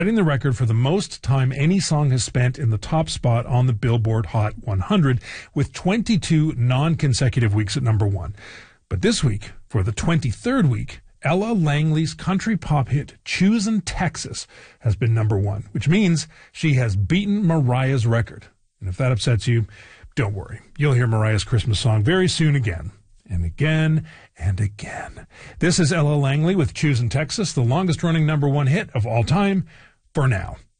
setting the record for the most time any song has spent in the top spot on the Billboard Hot 100 with 22 non-consecutive weeks at number one. But this week, for the 23rd week, Ella Langley's country pop hit Choosin' Texas has been number one, which means she has beaten Mariah's record. And if that upsets you, don't worry. You'll hear Mariah's Christmas song very soon again. And again and again. This is Ella Langley with Choosin' Texas, the longest running number one hit of all time for now.